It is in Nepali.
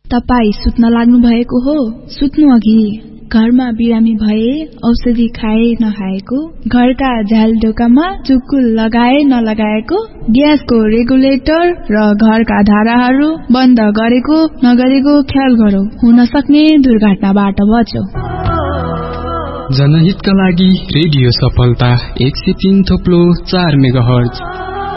तपाई सुत्न लाग्नु भएको हो? सुत्नु अघि घरमा बिरामी भए औषधि खाए नखाएको, घरका झ्याल ढोकामा चुकुल लगाए नलगाएको, ग्यासको रेगुलेटर र घरका धाराहरू बन्द गरेको नगरेको ख्याल गरौ। हुन सक्ने दुर्घटनाबाट बचौ। जनहितका लागि रेडियो सफलता 103.4 मेगाहर्ज।